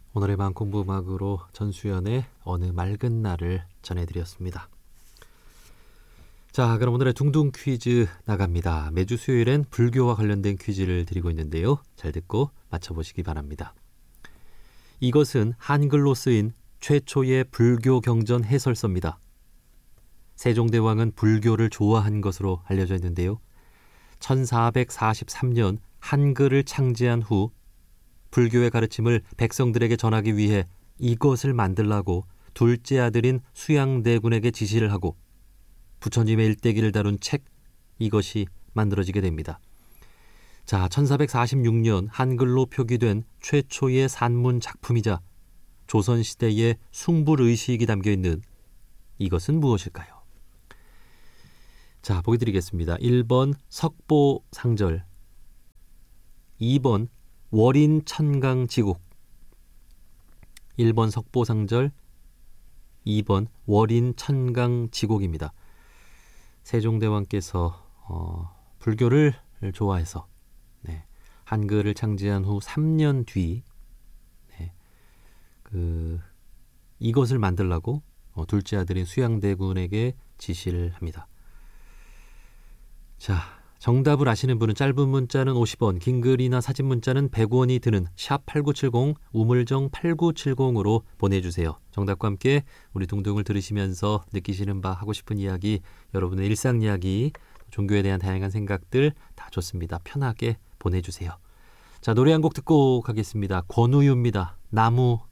오늘의 밤 공부 음악으로 전수연의 어느 맑은 날을 전해드렸습니다. 자, 그럼 오늘의 둥둥 퀴즈 나갑니다. 매주 수요일엔 불교와 관련된 퀴즈를 드리고 있는데요. 잘 듣고 맞춰보시기 바랍니다. 이것은 한글로 쓰인 최초의 불교 경전 해설서입니다. 세종대왕은 불교를 좋아한 것으로 알려져 있는데요. 1443년 한글을 창제한 후 불교의 가르침을 백성들에게 전하기 위해 이것을 만들라고 둘째 아들인 수양대군에게 지시를 하고 부처님의 일대기를 다룬 책 이것이 만들어지게 됩니다. 자, 1446년 한글로 표기된 최초의 산문 작품이자 조선시대의 숭불의식이 담겨있는 이것은 무엇일까요? 자, 보기 드리겠습니다. 1번 석보상절, 2번 월인천강지곡. 1번 석보상절, 2번 월인천강지곡입니다. 세종대왕께서 불교를 좋아해서 한글을 창제한 후 3년 뒤 이것을 만들라고 둘째 아들인 수양대군에게 지시를 합니다. 자, 정답을 아시는 분은 짧은 문자는 50원, 긴 글이나 사진 문자는 100원이 드는 샵8970 우물정 8970으로 보내주세요. 정답과 함께 우리 둥둥을 들으시면서 느끼시는 바, 하고 싶은 이야기, 여러분의 일상 이야기, 종교에 대한 다양한 생각들 다 좋습니다. 편하게 보내주세요. 자, 노래 한 곡 듣고 가겠습니다. 권우유입니다. 나무